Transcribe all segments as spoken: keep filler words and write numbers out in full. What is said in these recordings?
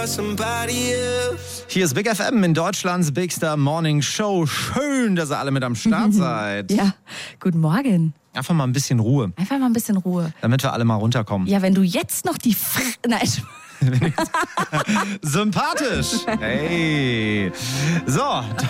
Hier ist Big F M in Deutschlands Bigster Morning Show. Schön, dass ihr alle mit am Start seid. Ja, guten Morgen. Einfach mal ein bisschen Ruhe, Einfach mal ein bisschen Ruhe. damit wir alle mal runterkommen. Ja, wenn du jetzt noch die Fr... Nein, Sympathisch. Hey. So.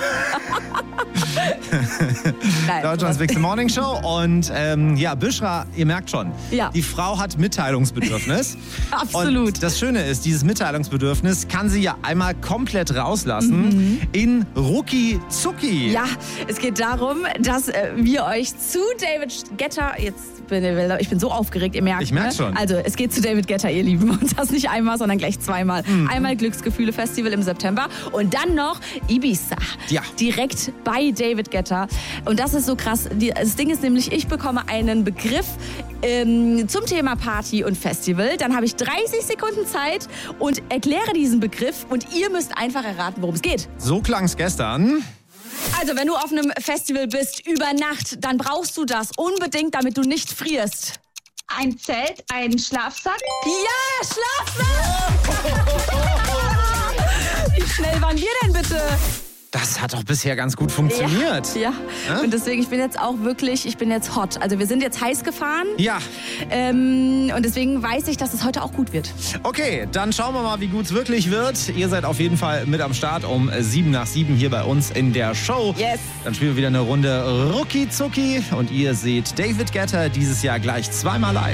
Nein. Deutschlands Big Morning Show. Und ähm, ja, Büşra, ihr merkt schon, Ja. die Frau hat Mitteilungsbedürfnis. Absolut. Und das Schöne ist, dieses Mitteilungsbedürfnis kann sie ja einmal komplett rauslassen Mhm. in Rucki Zucki. Ja, es geht darum, dass äh, wir euch zu David Guetta, jetzt bin ich, ich bin so aufgeregt, ihr merkt. Ich merk ne? schon. Also es geht zu David Guetta, ihr Lieben, und das nicht einmal, sondern gleich zweimal. Mhm. Einmal Glücksgefühle Festival im September und dann noch Ibiza. Ja. Direkt bei David Guetta. Und das ist so krass. Die, das Ding ist nämlich, ich bekomme einen Begriff ähm, zum Thema Party und Festival. Dann habe ich dreißig Sekunden Zeit und erkläre diesen Begriff und ihr müsst einfach erraten, worum es geht. So klang's gestern. Also, wenn du auf einem Festival bist, über Nacht, dann brauchst du das unbedingt, damit du nicht frierst. Ein Zelt, ein Schlafsack. Ja, Schlafsack! Wie schnell waren wir denn bitte? Das hat doch bisher ganz gut funktioniert. Ja, ja. Und deswegen, ich bin jetzt auch wirklich, ich bin jetzt hot. Also wir sind jetzt heiß gefahren. Ja. Ähm, und deswegen weiß ich, dass es heute auch gut wird. Okay, dann schauen wir mal, wie gut es wirklich wird. Ihr seid auf jeden Fall mit am Start um sieben nach sieben hier bei uns in der Show. Yes. Dann spielen wir wieder eine Runde Rucki Zucki und ihr seht David Guetta dieses Jahr gleich zweimal live.